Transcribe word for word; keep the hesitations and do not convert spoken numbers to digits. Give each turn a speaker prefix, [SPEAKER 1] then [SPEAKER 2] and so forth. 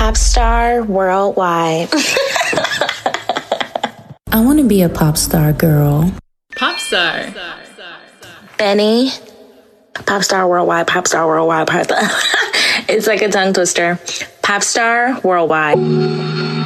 [SPEAKER 1] Pop star worldwide.
[SPEAKER 2] I want to be a pop star girl.
[SPEAKER 3] Pop star.
[SPEAKER 1] Benny. Pop star worldwide, pop star worldwide. Pop star. It's like a tongue twister. Pop star worldwide.